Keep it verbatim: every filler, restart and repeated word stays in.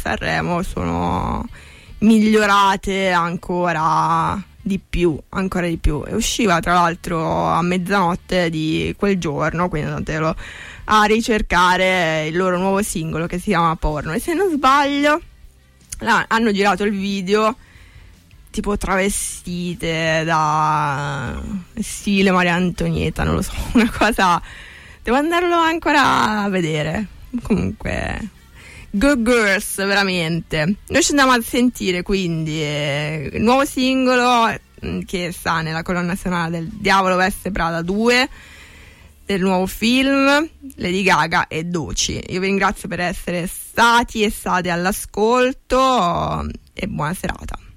Sanremo sono migliorate ancora di più, ancora di più. E usciva tra l'altro a mezzanotte di quel giorno, quindi andatelo a ricercare il loro nuovo singolo che si chiama Porno. E se non sbaglio là, hanno girato il video tipo travestite da stile Maria Antonietta, non lo so, una cosa, devo andarlo ancora a vedere. Comunque Go Girls, veramente. Noi ci andiamo a sentire quindi eh, il nuovo singolo eh, che sta nella colonna sonora del Diavolo Veste Prada due, del nuovo film Lady Gaga e Doechii. Io vi ringrazio per essere stati e state all'ascolto e buona serata.